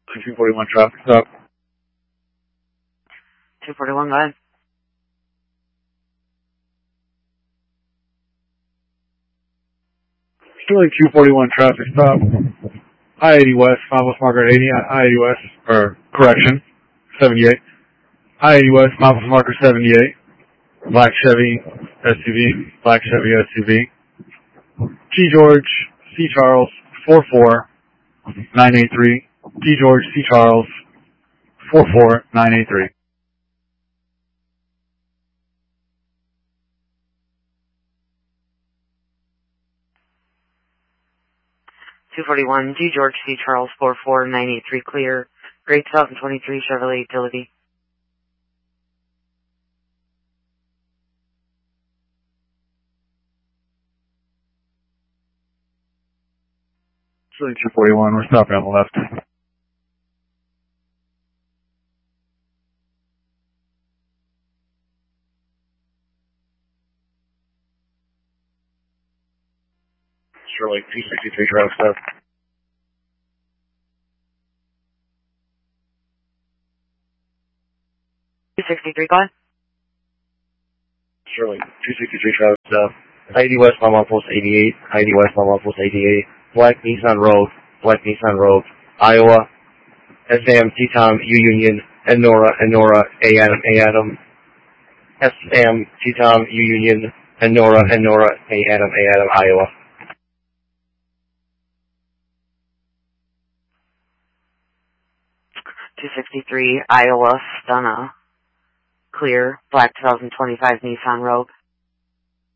241 traffic stop. 241, go ahead. Sterling 241 traffic stop. I-80 West, Mount Marker 80, I-80 West, or correction, 78. I-80 West, Mount Marker 78. Black Chevy SUV, Black Chevy SUV. G. George, C. Charles, 44983. G. George, C. Charles, 44983. $241, G. George C. Charles 44983 clear. Grade 2023 Chevrolet Utility. Sterling 241, we're stopping on the left. Sterling 263 traffic stop. $263, go ahead. Sterling 263 traffic stop. I-80 West, Mount Post 88. I-80 West, Mount Post 88. Black Nissan Rogue, Iowa. SM, T-Tom, U-Union, Enora, A Adam. SM, T-Tom, U-Union, Enora, A Adam, Iowa. $263, Iowa, Stunna. Clear. Black 2025 Nissan Rogue.